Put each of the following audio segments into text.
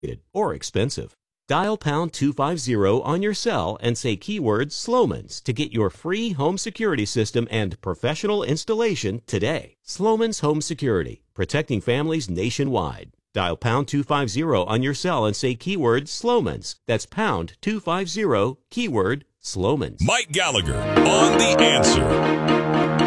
or expensive. Dial pound 250 on your cell and say keyword Sloman's to get your free home security system and professional installation today. Sloman's Home Security, protecting families nationwide. Dial pound 250 on your cell and say keyword Sloman's. That's pound 250, keyword Sloman's. Mike Gallagher on The Answer.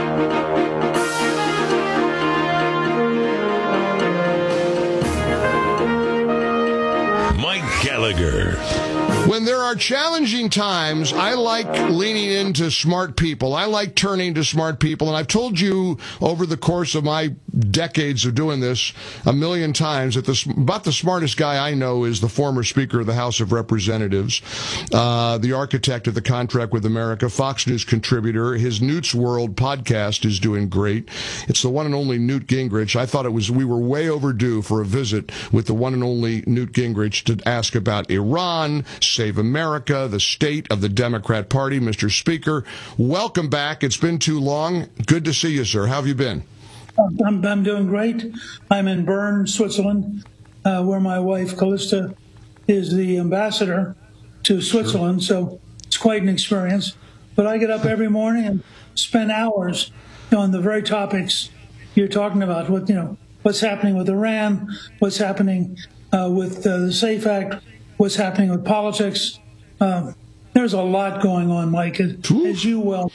Gallagher. When there are challenging times, I like leaning into smart people. I like turning to smart people. And I've told you over the course of my decades of doing this a million times that about the smartest guy I know is the former Speaker of the House of Representatives, the architect of the contract with America, Fox News contributor. His Newt's World podcast is doing great. It's the one and only Newt Gingrich. I thought we were way overdue for a visit with the one and only Newt Gingrich to ask about Iran, Save America, the state of the Democrat Party. Mr. Speaker, welcome back. It's been too long. Good to see you, sir. How have you been? I'm doing great. I'm in Bern, Switzerland, where my wife, Callista, is the ambassador to Switzerland. Sure. So it's quite an experience. But I get up every morning and spend hours on the very topics you're talking about. What's happening with Iran, what's happening with the SAFE Act, what's happening with politics. There's a lot going on, Mike, as you well.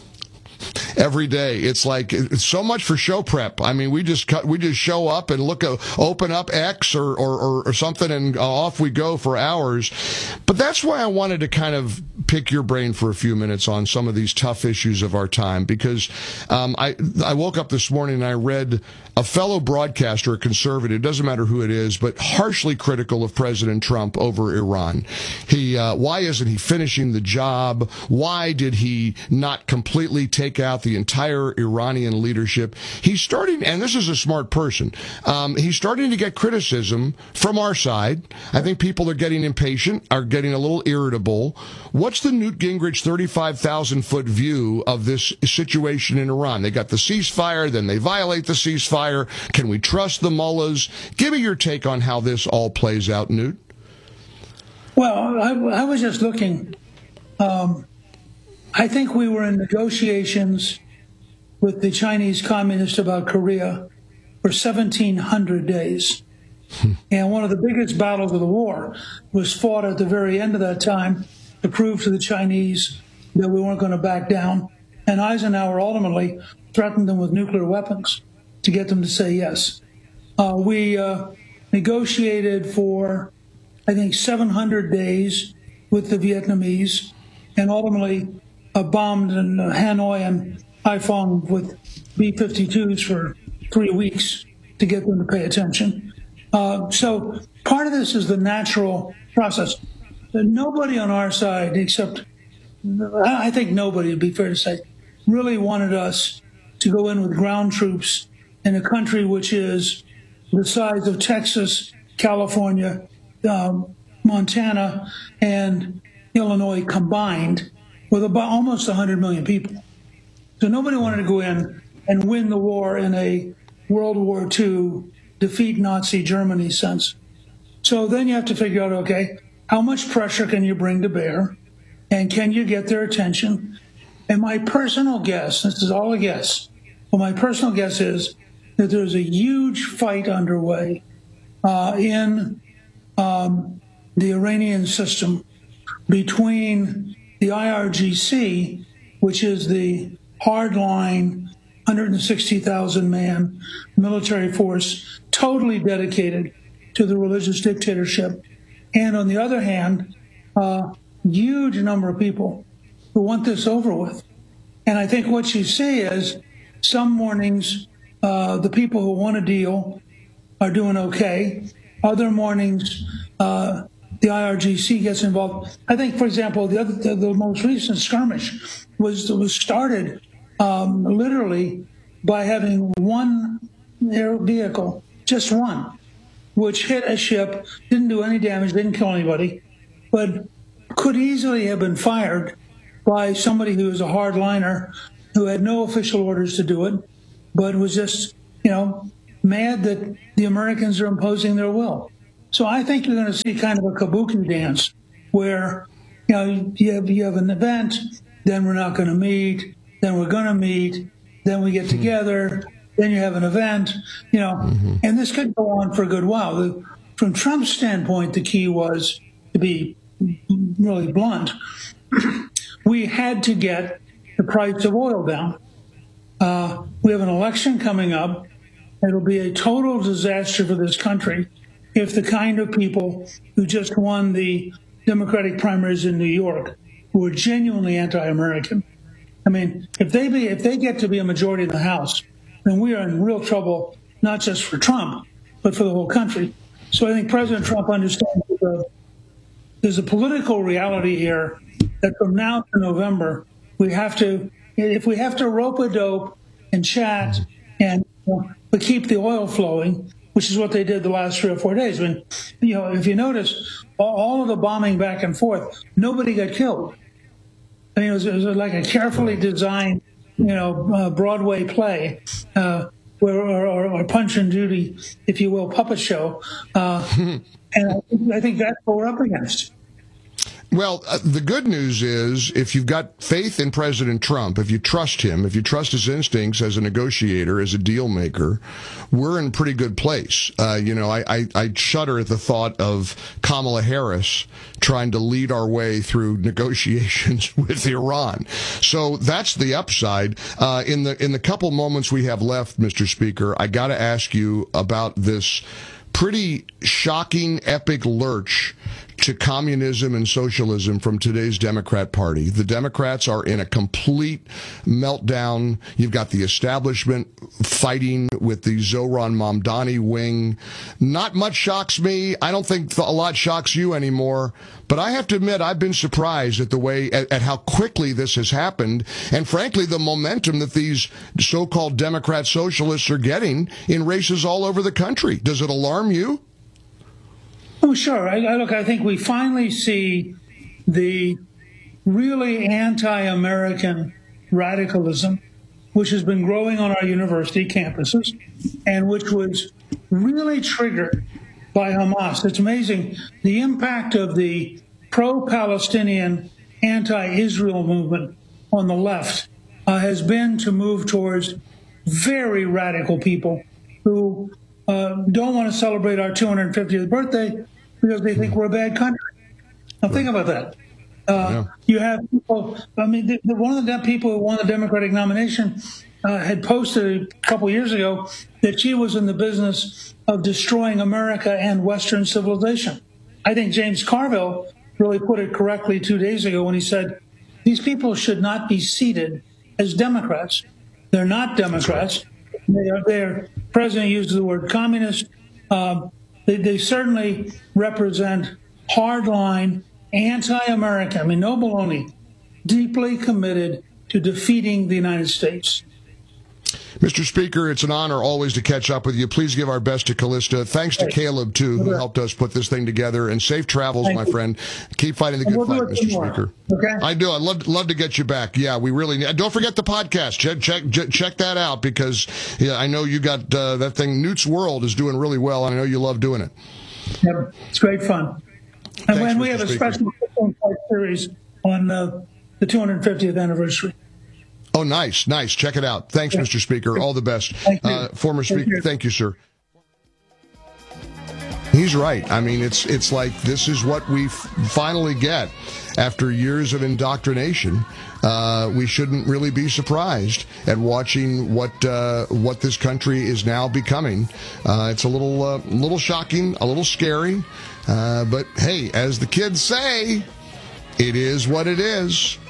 Every day, it's like it's so much for show prep. I mean, we just show up and open up X or something, and off we go for hours. But that's why I wanted to kind of pick your brain for a few minutes on some of these tough issues of our time, because I woke up this morning and I read a fellow broadcaster, a conservative, doesn't matter who it is, but harshly critical of President Trump over Iran. Why isn't he finishing the job? Why did he not completely take out the entire Iranian leadership? He's starting, and this is a smart person, he's starting to get criticism from our side. I think people are getting impatient, are getting a little irritable. What's the Newt Gingrich 35,000-foot view of this situation in Iran? They got the ceasefire, then they violate the ceasefire. Can we trust the mullahs? Give me your take on how this all plays out, Newt. Well, I was just looking. I think we were in negotiations with the Chinese Communists about Korea for 1,700 days. And one of the biggest battles of the war was fought at the very end of that time to prove to the Chinese that we weren't going to back down. And Eisenhower ultimately threatened them with nuclear weapons to get them to say yes. We negotiated for, I think, 700 days with the Vietnamese, and ultimately bombed in Hanoi and Haiphong with B-52s for 3 weeks to get them to pay attention. So part of this is the natural process. Nobody on our side, except, I think nobody, would be fair to say, really wanted us to go in with ground troops in a country which is the size of Texas, California, Montana, and Illinois combined, with about almost 100 million people. So nobody wanted to go in and win the war in a World War II defeat Nazi Germany sense. So then you have to figure out, okay, how much pressure can you bring to bear, and can you get their attention? And my personal guess, this is all a guess, but my personal guess is that there's a huge fight underway in the Iranian system between the IRGC, which is the hardline 160,000-man military force totally dedicated to the religious dictatorship, and on the other hand, a huge number of people who want this over with. And I think what you see is some mornings the people who want a deal are doing okay. Other mornings the IRGC gets involved. I think, for example, the most recent skirmish was started literally by having one air vehicle, just one, which hit a ship, didn't do any damage, didn't kill anybody, but could easily have been fired by somebody who was a hardliner who had no official orders to do it, but was just, mad that the Americans are imposing their will. So I think you're going to see kind of a kabuki dance where, you have an event, then we're not going to meet, then we're going to meet, then we get together, then you have an event, and this could go on for a good while. From Trump's standpoint, the key was, to be really blunt, we had to get the price of oil down. We have an election coming up. It'll be a total disaster for this country if the kind of people who just won the Democratic primaries in New York, who are genuinely anti-American, I mean, if they get to be a majority in the House, then we are in real trouble, not just for Trump, but for the whole country. So I think President Trump understands that there's a political reality here that from now to November, if we have to rope-a-dope and chat but keep the oil flowing, which is what they did the last 3 or 4 days. I mean, if you notice, all of the bombing back and forth, nobody got killed. I mean, it was like a carefully designed, Broadway play, or Punch and Judy, if you will, puppet show. And I think that's what we're up against. Well, the good news is if you've got faith in President Trump, if you trust him, if you trust his instincts as a negotiator, as a deal maker, we're in a pretty good place. I shudder at the thought of Kamala Harris trying to lead our way through negotiations with Iran. So that's the upside. In the couple moments we have left, Mr. Speaker, I got to ask you about this pretty shocking, epic lurch to communism and socialism from today's Democrat Party. The Democrats are in a complete meltdown. You've got the establishment fighting with the Zohran Mamdani wing. Not much shocks me. I don't think a lot shocks you anymore. But I have to admit, I've been surprised at the way, at how quickly this has happened, and frankly, the momentum that these so-called Democrat socialists are getting in races all over the country. Does it alarm you? Oh, sure. I think we finally see the really anti-American radicalism, which has been growing on our university campuses, and which was really triggered by Hamas. It's amazing the impact of the pro-Palestinian, anti-Israel movement on the left has been to move towards very radical people who don't want to celebrate our 250th birthday because they think we're a bad country. Now think about that. You have people, one of the people who won the Democratic nomination had posted a couple years ago that she was in the business of destroying America and Western civilization. I think James Carville really put it correctly 2 days ago when he said, these people should not be seated as Democrats. They're not Democrats. Their president uses the word communist. They certainly represent hardline, anti-American, no baloney, deeply committed to defeating the United States. Mr. Speaker, it's an honor always to catch up with you. Please give our best to Callista. Thanks to Caleb, too, who helped us put this thing together. And safe travels, my friend. Keep fighting the good fight, Mr. Speaker. Okay. I do. I'd love to get you back. Yeah, we really need. Don't forget the podcast. Check that out because I know you got that thing. Newt's World is doing really well. And I know you love doing it. Yep, it's great fun. And when we have a special series on the 250th anniversary. Oh, nice. Check it out. Thanks, Mr. Speaker. All the best. Former Speaker, thank you, sir. He's right. It's like this is what we finally get after years of indoctrination. We shouldn't really be surprised at watching what this country is now becoming. It's a little shocking, a little scary. But hey, as the kids say, it is what it is.